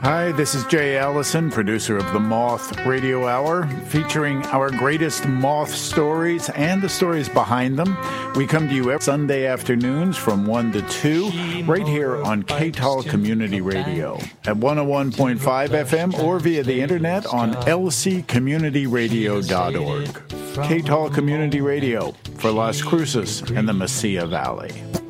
Hi, this is Jay Allison, producer of the Moth Radio Hour, featuring our greatest moth stories and the stories behind them. We come to you every Sunday afternoons from 1 to 2, right here on KTAL Community Radio at 101.5 FM or via the internet on lccommunityradio.org. KTAL Community Radio for Las Cruces and the Mesilla Valley.